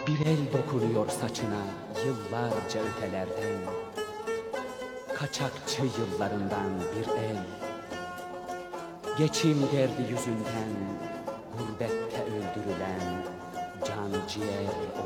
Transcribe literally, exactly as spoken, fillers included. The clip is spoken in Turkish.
Bir el dokunuyor saçına yıllarca ötelerden, kaçakçı yıllarından bir el. Geçim derdi yüzünden gurbette öldürülen can ciğer